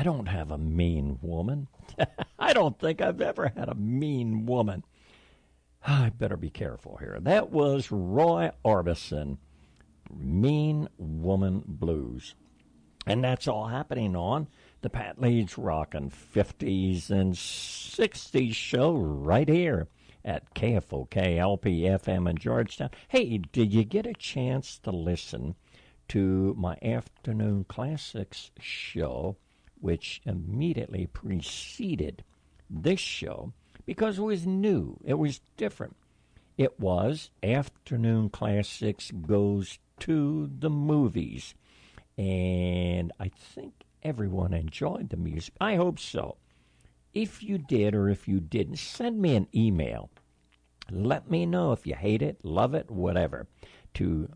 don't have a mean woman. I don't think I've ever had a mean woman. I better be careful here. That was Roy Orbison, Mean Woman Blues. And that's all happening on the Pat Leeds Rockin' 50s and 60s show right here at KFOK LP-FM in Georgetown. Hey, did you get a chance to listen to my Afternoon Classics show, which immediately preceded this show? Because it was new. It was different. It was Afternoon Classics Goes to the Movies. And I think everyone enjoyed the music. I hope so. If you did or if you didn't, send me an email. Let me know if you hate it, love it, whatever, to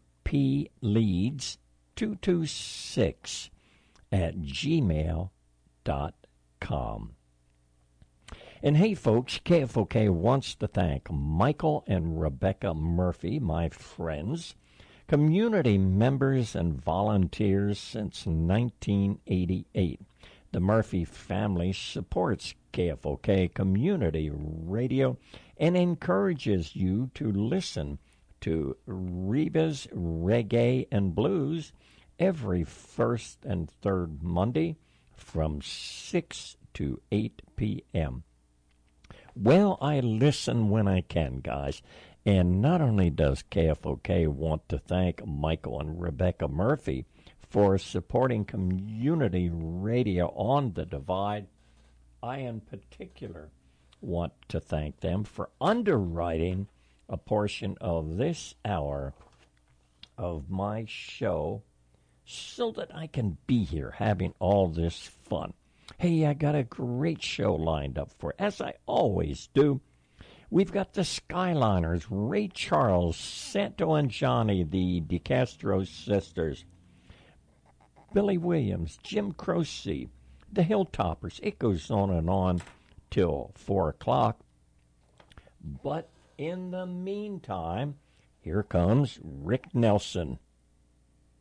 pleads226@gmail.com. And hey, folks, KFOK wants to thank Michael and Rebecca Murphy, my friends, community members and volunteers since 1988. The Murphy family supports KFOK Community Radio and encourages you to listen to Reva's Reggae and Blues every first and third Monday from 6 to 8 p.m. Well, I listen when I can, guys. And not only does KFOK want to thank Michael and Rebecca Murphy for supporting community radio on the Divide, I in particular want to thank them for underwriting a portion of this hour of my show so that I can be here having all this fun. Hey, I got a great show lined up for, as I always do. We've got the Skyliners, Ray Charles, Santo and Johnny, the DeCastro sisters, Billy Williams, Jim Croce, the Hilltoppers. It goes on till 4 o'clock. But in the meantime, here comes Rick Nelson.